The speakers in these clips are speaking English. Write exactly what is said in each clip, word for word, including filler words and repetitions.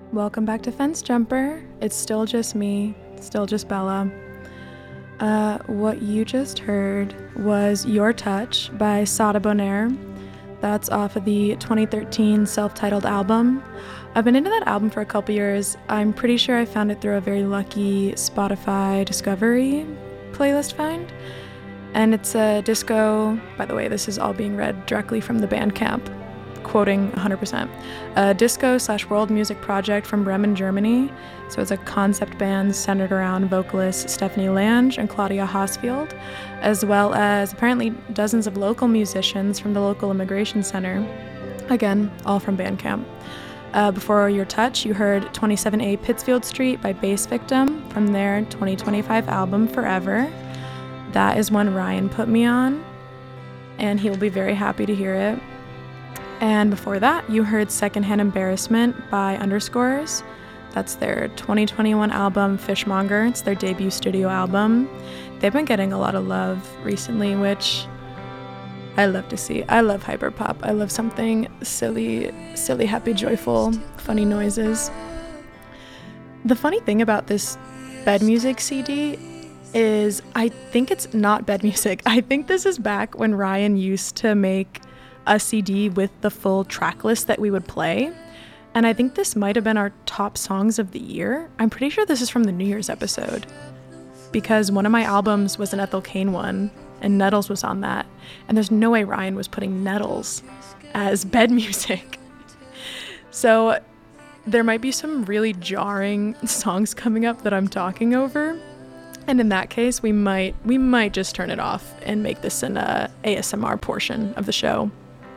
Welcome back to Fence Jumper. It's still just me, still just Bella. Uh, what you just heard was Your Touch by Sada Bonaire. That's off of the twenty thirteen self-titled album. I've been into that album for a couple years. I'm pretty sure I found it through a very lucky Spotify Discovery playlist find. And it's a disco, by the way, this is all being read directly from the Bandcamp, quoting one hundred percent, a disco slash world music project from Bremen, Germany. So it's a concept band centered around vocalists Stephanie Lange and Claudia Hausfield, as well as apparently dozens of local musicians from the local immigration center. Again, all from Bandcamp. Uh, before Your Touch, you heard twenty-seven A Pittsfield Street by Bass Victim from their twenty twenty-five album Forever. That is one Ryan put me on, and he will be very happy to hear it. And before that, you heard Secondhand Embarrassment by Underscores. That's their twenty twenty-one album, Fishmonger. It's their debut studio album. They've been getting a lot of love recently, which I love to see. I love hyperpop. I love something silly, silly, happy, joyful, funny noises. The funny thing about this bed music C D is I think it's not bed music. I think this is back when Ryan used to make a C D with the full track list that we would play. And I think this might have been our top songs of the year. I'm pretty sure this is from the New Year's episode, because one of my albums was an Ethel Cain one, and Nettles was on that. And there's no way Ryan was putting Nettles as bed music. So there might be some really jarring songs coming up that I'm talking over. And in that case, we might we might just turn it off and make this an uh, A S M R portion of the show.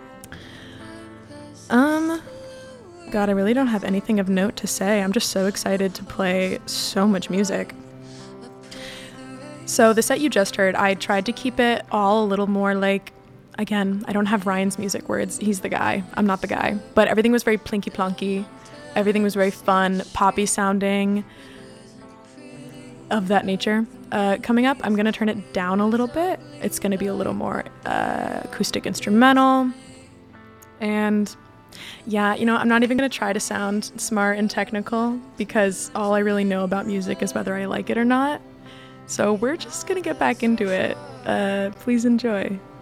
Um, God, I really don't have anything of note to say. I'm just so excited to play so much music. So the set you just heard, I tried to keep it all a little more like, again, I don't have Ryan's music words. He's the guy. I'm not the guy. But everything was very plinky-plonky. Everything was very fun, poppy sounding, of that nature. Uh, coming up, I'm going to turn it down a little bit. It's going to be a little more uh, acoustic instrumental. And yeah, you know, I'm not even going to try to sound smart and technical, because all I really know about music is whether I like it or not. So we're just going to get back into it. Uh, please enjoy.